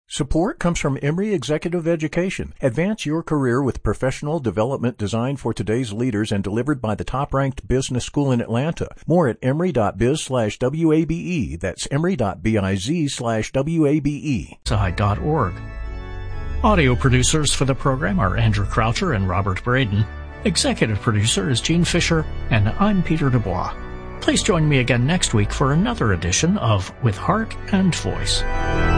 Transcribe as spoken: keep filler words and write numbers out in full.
Support comes from Emory Executive Education. Advance your career with professional development designed for today's leaders and delivered by the top-ranked business school in Atlanta. More at emory.biz slash WABE. That's emory.biz slash WABE. dot org. Audio producers for the program are Andrew Croucher and Robert Braden. Executive producer is Gene Fisher, and I'm Peter Dubois. Please join me again next week for another edition of With Heart and Voice.